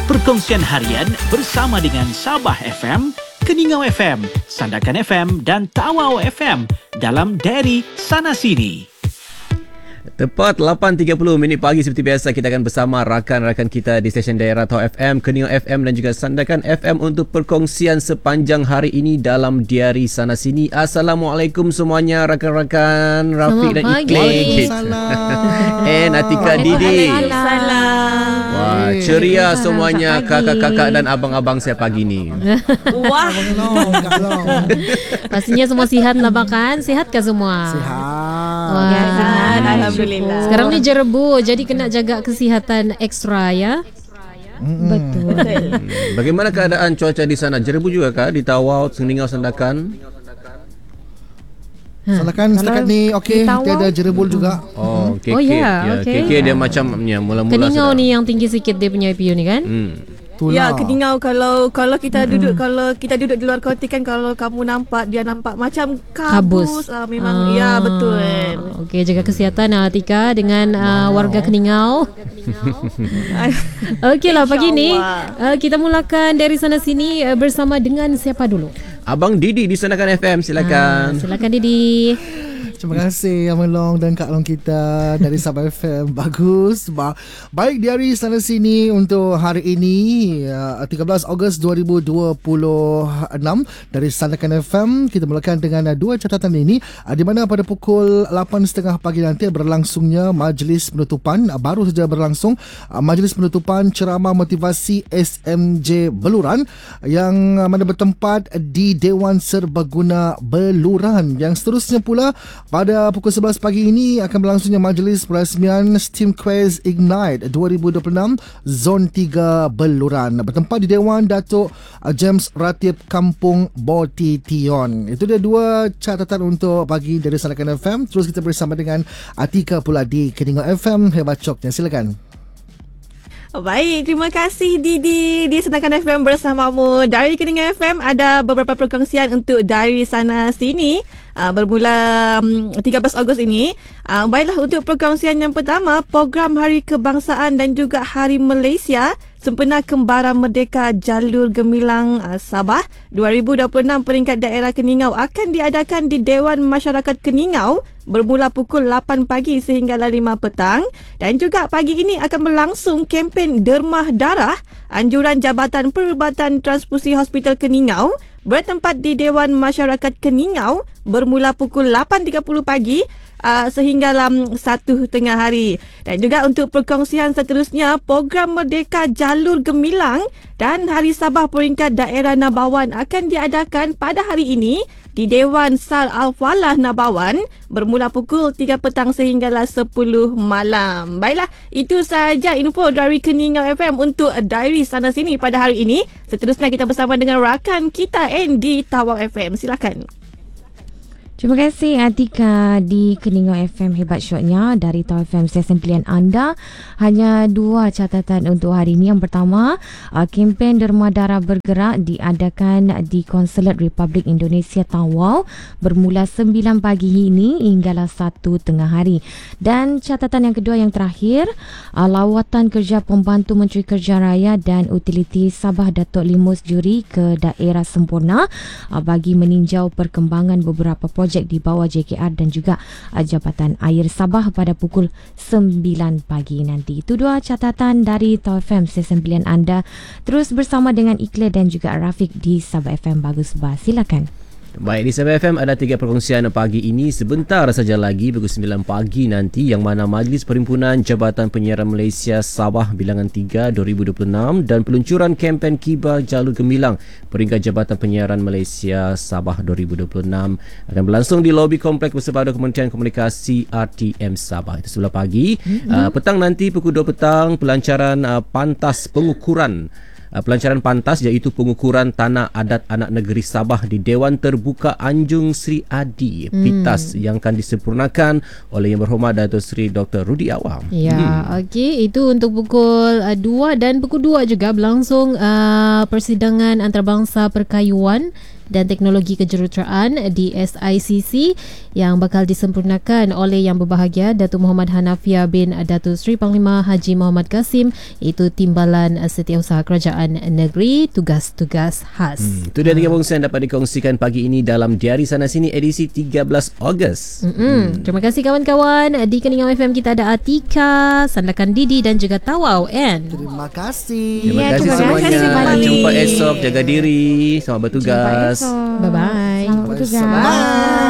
Perkongsian harian bersama dengan Sabah FM, Keningau FM, Sandakan FM dan Tawau FM dalam Diary Sana Sini. Tepat 8.30 pagi seperti biasa, kita akan bersama rakan-rakan kita di stesen daerah Tawau FM, Keningau FM dan juga Sandakan FM untuk perkongsian sepanjang hari ini dalam Diary Sana Sini. Assalamualaikum semuanya rakan-rakan Rafiq dan Iklik. Atika Didi. Wah, ceria semuanya kakak-kakak dan abang-abang saya pagi ni. Wah. Pastinya semua sihat lah kan? Sihatkah semua? Sihat. Wah, ya, sihat. Alhamdulillah. Sekarang ni jerebu, jadi kena jaga kesihatan ekstra ya. Betul. Bagaimana keadaan cuaca di sana? Jerebu juga kah di Tawau, Keningau, Sandakan? Sandakan ni okey, tiada jerebul juga. Oh, KK. Oh ya, okay. KK dia macamnya mula-mula Keningau sedang. ni yang tinggi sikit dia punya IPU ni kan? Ya, Keningau kalau kita duduk di luar kota kan, kalau kamu nampak dia nampak macam kabus. Memang ya betul. Okey, jaga kesihatan Atika dengan warga Keningau. Okeylah, pagi ni kita mulakan dari sana sini bersama dengan siapa dulu? Abang Didi di Sandakan FM, silakan. Silakan Didi. Terima kasih Abang Long dan Kak Long kita dari Sabah FM. Bagus. Baik, Diary Sana Sini untuk hari ini 13 Ogos 2026 dari Sandakan FM. Kita mulakan dengan dua catatan ini, di mana pada pukul 8.30 pagi nanti berlangsungnya majlis penutupan, baru saja berlangsung majlis penutupan ceramah motivasi SMJ Beluran yang mana bertempat di Dewan Serbaguna Beluran. Yang seterusnya pula pada pukul 11 pagi ini akan berlangsungnya majlis perasmian STEAM Quiz Ignite 2026 Zon 3 Beluran, bertempat di Dewan Datuk James Ratib Kampung Botition. Itu dia dua catatan untuk pagi dari Sandakan FM. Terus kita bersama dengan Atika pula di Keningau FM. Hebat coknya, silakan. Baik, terima kasih Didi di Sandakan FM bersamamu. Dari Keningau FM ada beberapa perkongsian untuk dari sana sini bermula 13 Ogos ini. Baiklah, untuk perkongsian yang pertama, program Hari Kebangsaan dan juga Hari Malaysia Sempena Kembara Merdeka Jalur Gemilang Sabah 2026 peringkat daerah Keningau akan diadakan di Dewan Masyarakat Keningau bermula pukul 8 pagi sehinggalah 5 petang. Dan juga pagi ini akan berlangsung kempen Dermah Darah anjuran Jabatan Perubatan Transfusi Hospital Keningau bertempat di Dewan Masyarakat Keningau bermula pukul 8.30 pagi sehinggalah 1 tengah hari. Dan juga untuk perkongsian seterusnya, program Merdeka Jalur Gemilang dan Hari Sabah peringkat daerah Nabawan akan diadakan pada hari ini di Dewan Sar Al-Falah Nabawan bermula pukul 3 petang sehinggalah 10 malam. Baiklah, itu sahaja info dari Keningau FM untuk Diary Sana Sini pada hari ini. Seterusnya kita bersama dengan rakan kita di Tawau FM. Silakan. Terima kasih Atika di Keningau FM. Hebat shotnya dari Tawau FM, stesen pilihan anda. Hanya dua catatan untuk hari ini. Yang pertama, kempen Derma Darah Bergerak diadakan di Konsulat Republik Indonesia Tawau bermula 9 pagi ini hinggalah 1 tengah hari. Dan catatan yang kedua yang terakhir, lawatan kerja Pembantu Menteri Kerja Raya dan Utiliti Sabah Datuk Limus Juri ke daerah Semporna bagi meninjau perkembangan beberapa projek di bawah JKR dan juga Jabatan Air Sabah pada pukul 9 pagi nanti. Itu dua catatan dari Tawau FM, stesen pilihan anda. Terus bersama dengan Ikhlas dan juga Rafiq di Sabah FM. Bagus bah, silakan. Baik, di Sabah FM ada 3 perkongsian pagi ini. Sebentar saja lagi pukul 9 pagi nanti, yang mana Majlis Perhimpunan Jabatan Penyiaran Malaysia Sabah Bilangan 3 2026 dan peluncuran kempen Kibar Jalur Gemilang peringkat Jabatan Penyiaran Malaysia Sabah 2026 akan berlangsung di lobi kompleks bersepadu Kementerian Komunikasi RTM Sabah. Itu sebelah pagi. Petang nanti pukul 2 petang pelancaran pantas pengukuran pelancaran pantas iaitu pengukuran tanah adat anak negeri Sabah di Dewan Terbuka Anjung Sri Adi PITAS yang akan disempurnakan oleh Yang Berhormat Datuk Seri Dr. Rudi Awam. Ya, okey, itu untuk pukul 2 dan pukul 2 juga berlangsung persidangan antarabangsa perkayuan dan teknologi kejuruteraan di SICC yang bakal disempurnakan oleh Yang Berbahagia Datuk Muhammad Hanafiah bin Datuk Seri Panglima Haji Muhammad Kasim, iaitu Timbalan Setiausaha Kerajaan Negeri Tugas-Tugas Khas. Itu dia 3 perkongsian dapat dikongsikan pagi ini dalam Diari Sana Sini edisi 13 Ogos. Terima kasih kawan-kawan. Di Keningau FM kita ada Atika, Sandakan Didi dan juga Tawau N. Terima kasih. Terima kasih terima semuanya. kasih kembali. Jumpa esok. Jaga diri. Selamat bertugas. Jumpa esok. Bye-bye. Selamat bertugas. Bye.